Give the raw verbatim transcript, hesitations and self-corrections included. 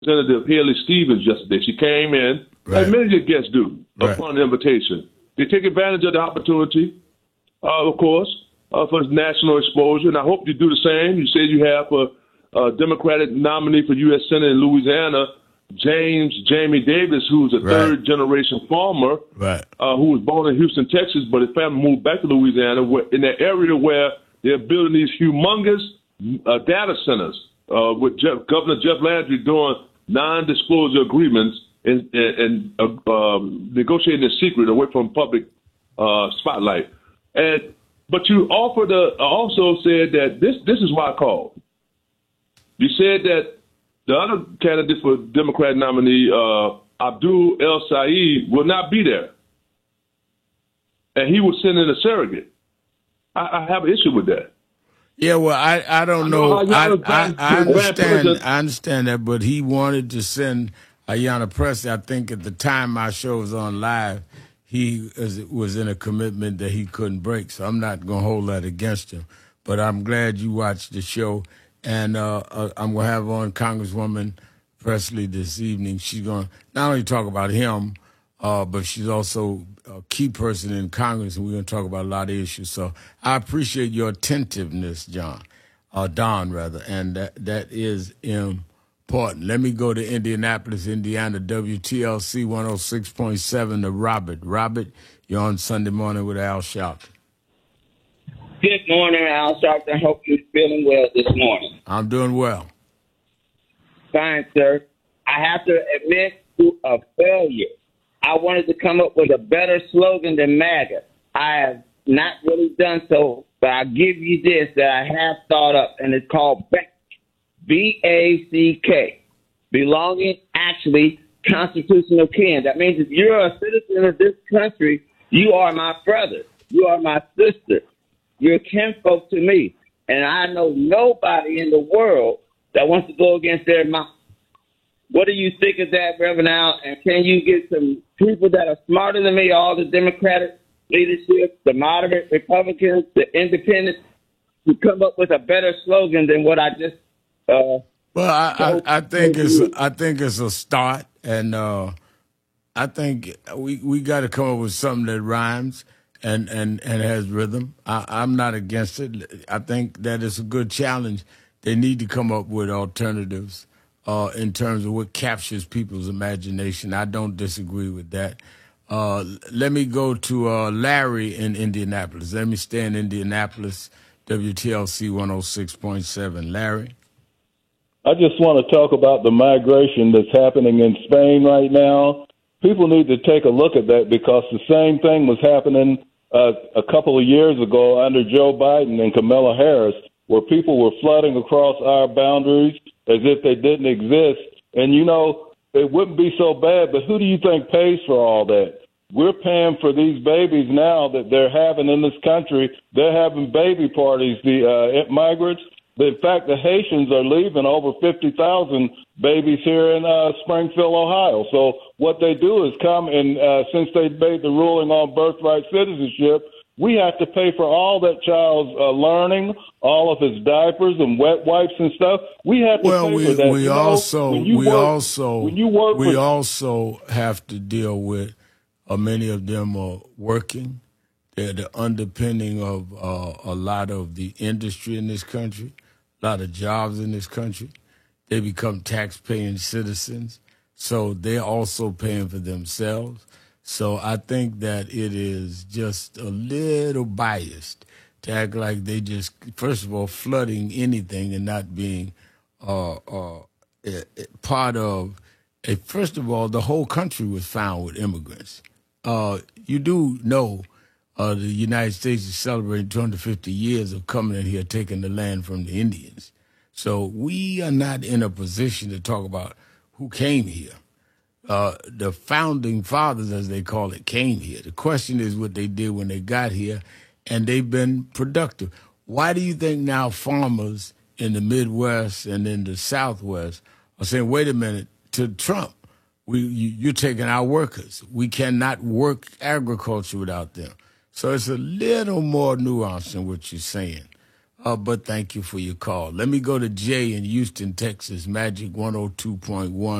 Representative Haley Stevens yesterday. She came in, Right. as many of your guests do, Right. upon the invitation. They take advantage of the opportunity, uh, of course, uh, for national exposure. And I hope you do the same. You said you have a, a Democratic nominee for U S Senate in Louisiana, James Jamie Davis, who's a Right. third-generation farmer Right. uh, who was born in Houston, Texas, but his family moved back to Louisiana where, in that area where they're building these humongous uh, data centers uh, with Jeff, Governor Jeff Landry doing non-disclosure agreements and, and, and uh, um, negotiating in secret away from public uh, spotlight. And but you offered a, also said that this this is why I called. You said that the other candidate for Democrat nominee, uh, Abdul El Said, will not be there, and he was sending a surrogate. I, I have an issue with that. Yeah, well, I, I don't I know. know I, Ayanna I, Pressley- I understand. President- I understand that, but he wanted to send Ayanna Pressley. I think at the time my show was on live, he was, was in a commitment that he couldn't break. So I'm not going to hold that against him. But I'm glad you watched the show, and uh, uh, I'm going to have on Congresswoman Presley this evening. She's going to not only talk about him, uh, but she's also a key person in Congress, and we're going to talk about a lot of issues. So I appreciate your attentiveness, John, uh, Don, rather, and that, that is important. Let me go to Indianapolis, Indiana, W T L C one oh six point seven to Robert. Robert, you're on Sunday Morning with Al Sharpton. Good morning, Al Sharpton. I hope you're feeling well this morning. I'm doing well. Fine, sir. I have to admit to a failure. I wanted to come up with a better slogan than MAGA. I have not really done so, but I'll give you this that I have thought up, and it's called B A C K. B A C K. Belonging, actually, constitutional kin. That means if you're a citizen of this country, you are my brother. You are my sister. You're kinfolk to me. And I know nobody in the world that wants to go against their mom. What do you think of that, Reverend Al? And can you get some people that are smarter than me, all the Democratic leadership, the moderate Republicans, the independents, to come up with a better slogan than what I just uh Well, I, I, I think it's I think it's a start, and uh, I think we we got to come up with something that rhymes and, and, and has rhythm. I, I'm not against it. I think that it's a good challenge. They need to come up with alternatives uh, in terms of what captures people's imagination. I don't disagree with that. Uh, let me go to uh, Larry in Indianapolis. Let me stay in Indianapolis, W T L C one oh six point seven. Larry? I just want to talk about the migration that's happening in Spain right now. People need to take a look at that because the same thing was happening uh, a couple of years ago under Joe Biden and Kamala Harris, where people were flooding across our boundaries as if they didn't exist. And, you know, it wouldn't be so bad, but who do you think pays for all that? We're paying for these babies now that they're having in this country. They're having baby parties, the uh, migrants. In fact, the Haitians are leaving over fifty thousand babies here in uh, Springfield, Ohio. So what they do is come and uh, since they made the ruling on birthright citizenship, we have to pay for all that child's uh, learning, all of his diapers and wet wipes and stuff. We have to well, pay we, for that. we you know, also when you we work, also when you work we with, also have to deal with uh, many of them are working. They're the underpinning of uh, a lot of the industry in this country, a lot of jobs in this country. They become tax-paying citizens, so they're also paying for themselves. So I think that it is just a little biased to act like they just, first of all, flooding anything and not being uh, uh, part of, a, first of all, the whole country was found with immigrants. Uh, you do know uh, the United States is celebrating two hundred fifty years of coming in here, taking the land from the Indians. So we are not in a position to talk about who came here. Uh, the founding fathers, as they call it, came here. The question is what they did when they got here, and they've been productive. Why do you think now farmers in the Midwest and in the Southwest are saying, wait a minute, to Trump, we, you, you're taking our workers. We cannot work agriculture without them. So it's a little more nuanced than what you're saying. Uh, but thank you for your call. Let me go to Jay in Houston, Texas, Magic one oh two point one.